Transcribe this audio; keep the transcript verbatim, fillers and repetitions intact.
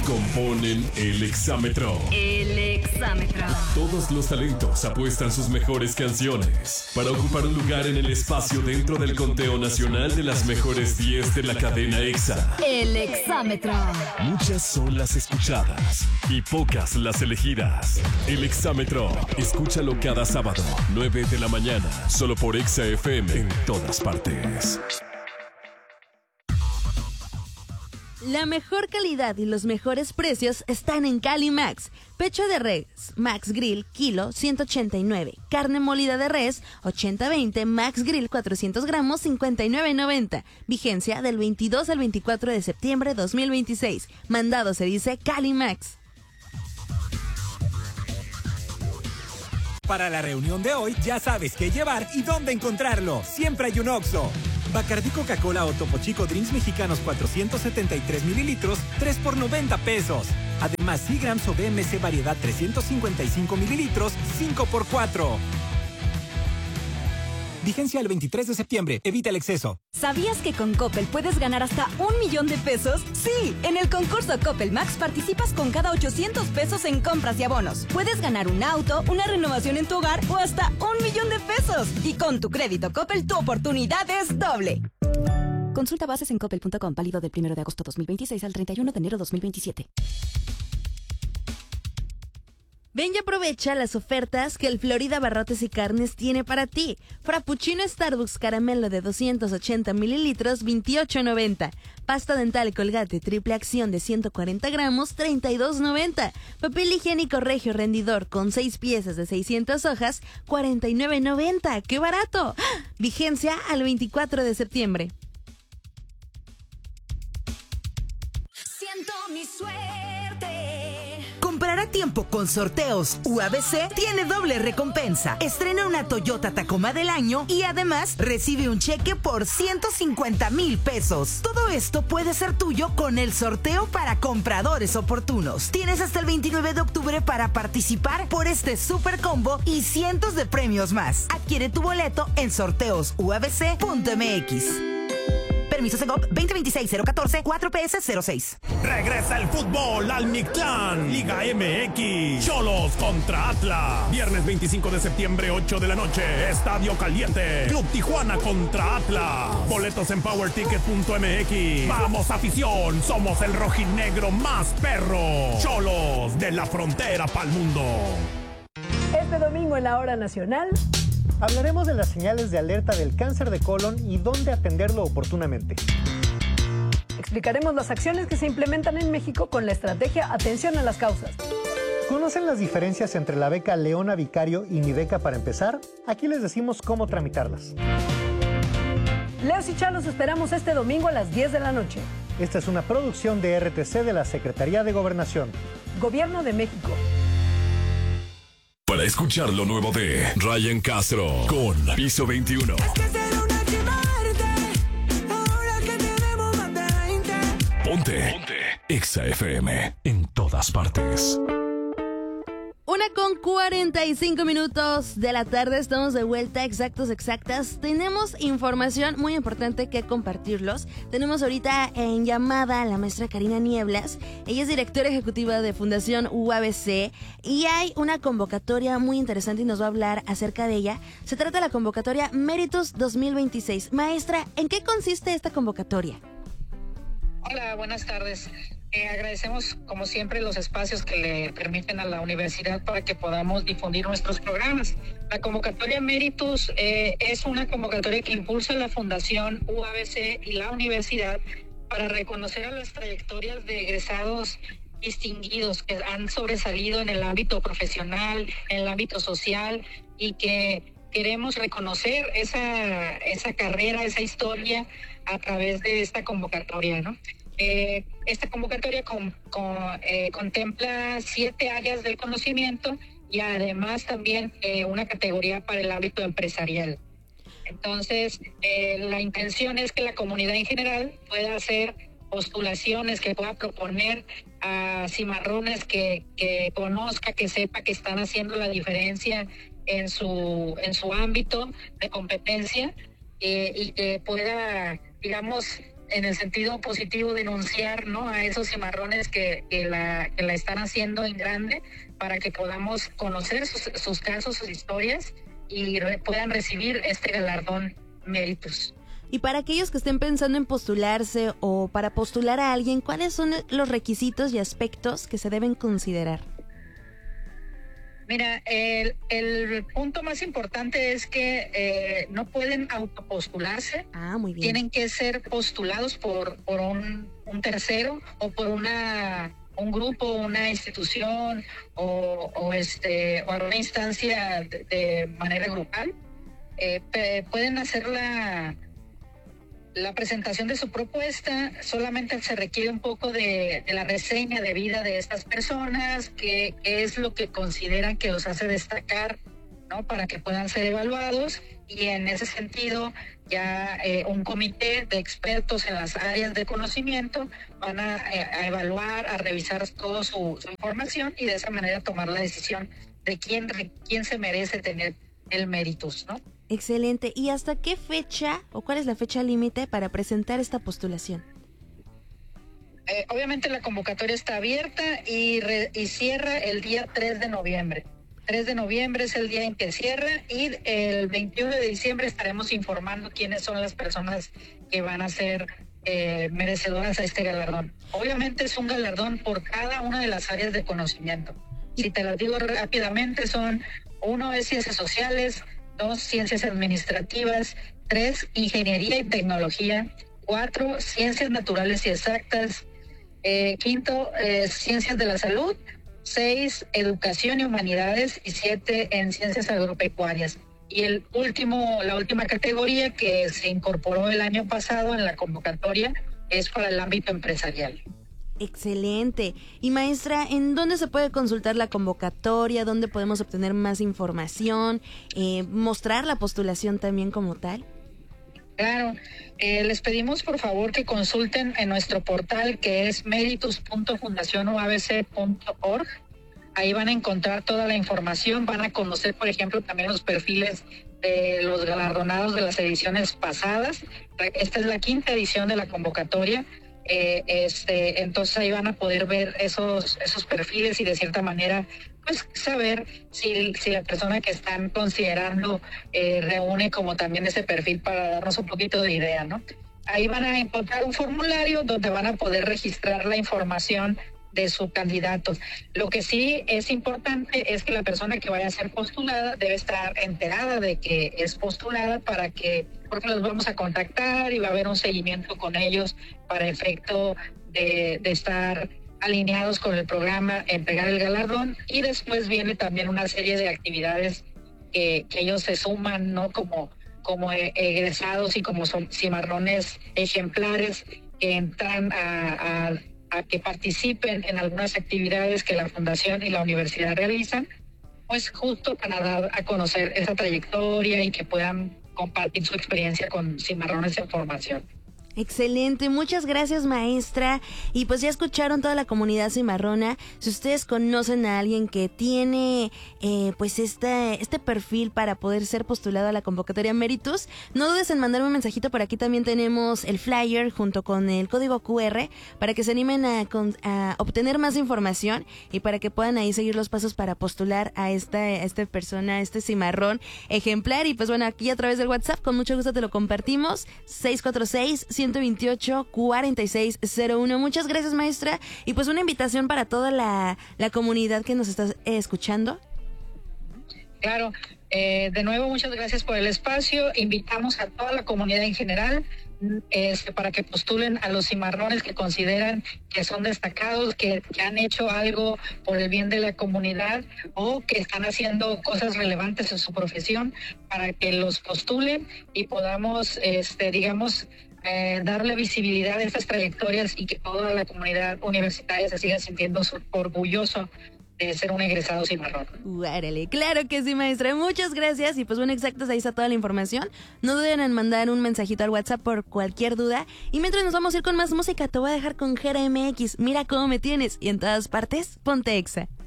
componen el Exámetro. El Exámetro. Todos los talentos apuestan sus mejores canciones para ocupar un lugar en el espacio dentro del conteo nacional de las mejores diez de la cadena Exa. El Exámetro. Muchas son las escuchadas y pocas las elegidas. El Exámetro. Escúchalo cada sábado, nueve de la mañana, solo por Exa F M en todas partes. La mejor calidad y los mejores precios están en Cali Max. Pecho de res Max Grill, kilo ciento ochenta y nueve. Carne molida de res ochenta veinte Max Grill cuatrocientos gramos cincuenta y nueve noventa. Vigencia del veintidós al veinticuatro de septiembre de dos mil veintiséis. Mandado se dice Cali Max. Para la reunión de hoy ya sabes qué llevar y dónde encontrarlo. Siempre hay un Oxxo. Bacardí Coca-Cola o Topo Chico Drinks Mexicanos cuatrocientos setenta y tres mililitros, tres por noventa pesos. Además, Seagrams o B M C Variedad trescientos cincuenta y cinco mililitros, cinco por cuatro. Vigencia el veintitrés de septiembre. Evita el exceso. ¿Sabías que con Coppel puedes ganar hasta un millón de pesos? Sí, en el concurso Coppel Max participas con cada ochocientos pesos en compras y abonos. Puedes ganar un auto, una renovación en tu hogar o hasta un millón de pesos. Y con tu crédito Coppel, tu oportunidad es doble. Consulta bases en coppel punto com, válido del primero de agosto dos mil veintiséis al treinta y uno de enero dos mil veintisiete. Ven y aprovecha las ofertas que el Florida Barrotes y Carnes tiene para ti. Frappuccino Starbucks caramelo de doscientos ochenta mililitros, veintiocho noventa. Pasta dental Colgate triple acción de ciento cuarenta gramos, treinta y dos noventa. Papel higiénico Regio rendidor con seis piezas de seiscientas hojas, cuarenta y nueve noventa. ¡Qué barato! ¡Ah! Vigencia al veinticuatro de septiembre. Siento mi suerte. Comprar a tiempo con Sorteos U A B C tiene doble recompensa. Estrena una Toyota Tacoma del año y además recibe un cheque por ciento cincuenta mil pesos. Todo esto puede ser tuyo con el sorteo para compradores oportunos. Tienes hasta el veintinueve de octubre para participar por este super combo y cientos de premios más. Adquiere tu boleto en sorteos u a b c punto m x. Permiso Segov veinte veintiséis cero catorce cuatro P S cero seis. Regresa el fútbol al Mictlán. Liga M X. Cholos contra Atlas. Viernes veinticinco de septiembre, ocho de la noche. Estadio Caliente. Club Tijuana contra Atlas. Boletos en power ticket punto m x. Vamos, afición. Somos el rojinegro más perro. Cholos de la frontera pa'l mundo. Este domingo en la Hora Nacional hablaremos de las señales de alerta del cáncer de colon y dónde atenderlo oportunamente. Explicaremos las acciones que se implementan en México con la estrategia Atención a las Causas. ¿Conocen las diferencias entre la beca Leona Vicario y Mi Beca para empezar? Aquí les decimos cómo tramitarlas. Leos y Chalos esperamos este domingo a las diez de la noche. Esta es una producción de R T C de la Secretaría de Gobernación. Gobierno de México. Para escuchar lo nuevo de Ryan Castro con Piso veintiuno. Ponte, Ponte. Exa F M en todas partes. Una con cuarenta y cinco minutos de la tarde, estamos de vuelta, exactos, exactas. Tenemos información muy importante que compartirlos. Tenemos ahorita en llamada a la maestra Karina Nieblas. Ella es directora ejecutiva de Fundación U A B C y hay una convocatoria muy interesante y nos va a hablar acerca de ella. Se trata de la convocatoria Méritos dos mil veintiséis. Maestra, ¿en qué consiste esta convocatoria? Hola, buenas tardes. Eh, agradecemos, como siempre, los espacios que le permiten a la universidad para que podamos difundir nuestros programas. La convocatoria Méritos eh, es una convocatoria que impulsa la Fundación U A B C y la universidad para reconocer a las trayectorias de egresados distinguidos que han sobresalido en el ámbito profesional, en el ámbito social y que queremos reconocer esa, esa carrera, esa historia a través de esta convocatoria, ¿no? Eh, esta convocatoria con, con, eh, contempla siete áreas del conocimiento y además también eh, una categoría para el ámbito empresarial. Entonces, eh, la intención es que la comunidad en general pueda hacer postulaciones, que pueda proponer a cimarrones que, que conozca, que sepa que están haciendo la diferencia en su, en su ámbito de competencia eh, y que pueda, digamos, en el sentido positivo, denunciar, ¿no?, a esos cimarrones que, que, la, que la están haciendo en grande, para que podamos conocer sus, sus casos, sus historias, y re, puedan recibir este galardón Méritus. Y para aquellos que estén pensando en postularse o para postular a alguien, ¿cuáles son los requisitos y aspectos que se deben considerar? Mira, el, el punto más importante es que eh, no pueden autopostularse. Ah, muy bien. Tienen que ser postulados por, por un, un tercero o por una un grupo, una institución o, o este o una instancia de, de manera grupal. Eh, pe, pueden hacer la la presentación de su propuesta. Solamente se requiere un poco de, de la reseña de vida de estas personas, que, que es lo que consideran que los hace destacar, ¿no?, para que puedan ser evaluados, y en ese sentido ya eh, un comité de expertos en las áreas de conocimiento van a, a evaluar, a revisar toda su, su información, y de esa manera tomar la decisión de quién, quién se merece tener el Méritus, ¿no? Excelente. ¿Y hasta qué fecha o cuál es la fecha límite para presentar esta postulación? Eh, obviamente la convocatoria está abierta y, re, y cierra el día tres de noviembre. tres de noviembre es el día en que cierra, y el veintiuno de diciembre estaremos informando quiénes son las personas que van a ser eh, merecedoras a este galardón. Obviamente es un galardón por cada una de las áreas de conocimiento. Si te las digo rápidamente, son: uno es ciencias sociales, dos, ciencias administrativas, tres, ingeniería y tecnología, cuatro, ciencias naturales y exactas, eh, quinto, eh, ciencias de la salud, seis, educación y humanidades, y siete, en ciencias agropecuarias. Y el último, la última categoría que se incorporó el año pasado en la convocatoria es para el ámbito empresarial. Excelente. Y maestra, ¿en dónde se puede consultar la convocatoria? ¿Dónde podemos obtener más información? Eh, ¿Mostrar la postulación también como tal? Claro. Eh, les pedimos por favor que consulten en nuestro portal, que es meritus punto fundación u a b c punto org. Ahí van a encontrar toda la información, van a conocer, por ejemplo, también los perfiles de los galardonados de las ediciones pasadas. Esta es la quinta edición de la convocatoria. Eh, este, entonces ahí van a poder ver esos esos perfiles y de cierta manera pues saber si, si la persona que están considerando eh, reúne como también ese perfil, para darnos un poquito de idea, ¿no? Ahí van a encontrar un formulario donde van a poder registrar la información de su candidato. Lo que sí es importante es que la persona que vaya a ser postulada debe estar enterada de que es postulada, para que, porque los vamos a contactar y va a haber un seguimiento con ellos para efecto de, de estar alineados con el programa, entregar el galardón, y después viene también una serie de actividades que, que ellos se suman, ¿no?, como, como egresados y como son cimarrones ejemplares que entran a, a a que participen en algunas actividades que la Fundación y la universidad realizan, pues justo para dar a conocer esa trayectoria y que puedan compartir su experiencia con cimarrones en formación. Excelente, muchas gracias maestra. Y pues ya escucharon toda la comunidad cimarrona. Si ustedes conocen a alguien que tiene eh, pues este, este perfil para poder ser postulado a la convocatoria Méritus, no dudes en mandarme un mensajito. Por aquí también tenemos el flyer junto con el código cu erre para que se animen a, a obtener más información y para que puedan ahí seguir los pasos para postular a esta, a esta persona, a este cimarrón ejemplar. Y pues bueno, aquí a través del WhatsApp con mucho gusto te lo compartimos. seis cuatro seis, ciento veintiocho, cuarenta y seis cero uno. Muchas gracias maestra, y pues una invitación para toda la, la comunidad que nos está eh, escuchando. Claro, eh, de nuevo muchas gracias por el espacio. Invitamos a toda la comunidad en general este, para que postulen a los cimarrones que consideran que son destacados, que, que han hecho algo por el bien de la comunidad o que están haciendo cosas relevantes en su profesión, para que los postulen y podamos, este, digamos, Eh, darle visibilidad a estas trayectorias y que toda la comunidad universitaria se siga sintiendo orgulloso de ser un egresado cimarrón. Guárale, claro que sí, maestra. Muchas gracias. Y pues bueno, exactos, ahí está toda la información. No duden en mandar un mensajito al WhatsApp por cualquier duda. Y mientras nos vamos a ir con más música, te voy a dejar con Jera M X. Mira cómo me tienes. Y en todas partes, ponte Exa.